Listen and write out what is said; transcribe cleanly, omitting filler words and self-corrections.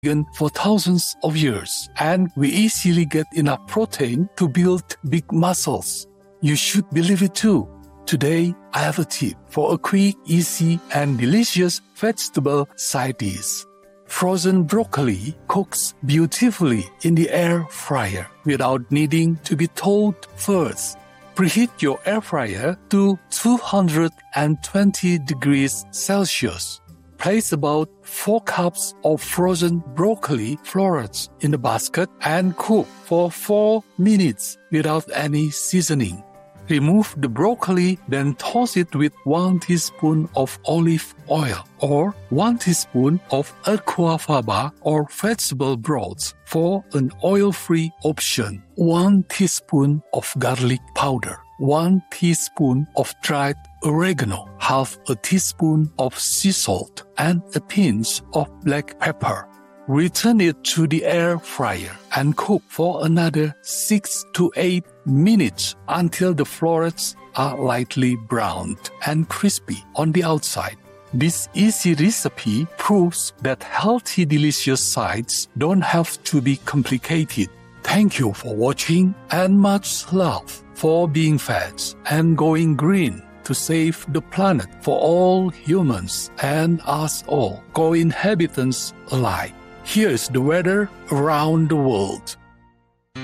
vegan for thousands of years, and we easily get enough protein to build big muscles. You should believe it too. Today, I have a tip for a quick, easy, and delicious vegetable side dish. Frozen broccoli cooks beautifully in the air fryer without needing to be thawed first. Preheat your air fryer to 220 degrees Celsius. Place about 4 cups of frozen broccoli florets in the basket and cook for 4 minutes without any seasoning. Remove the broccoli, then toss it with 1 teaspoon of olive oil or 1 teaspoon of aquafaba or vegetable broth for an oil-free option, 1 teaspoon of garlic powder, 1 teaspoon of dried oregano, half a teaspoon of sea salt, and a pinch of black pepper. Return it to the air fryer and cook for another 6 to 8 minutes until the florets are lightly browned and crispy on the outside. This easy recipe proves that healthy, delicious sides don't have to be complicated. Thank you for watching and much love for being fed and going green to save the planet for all humans and us all co-inhabitants alike. Here's the weather around the world.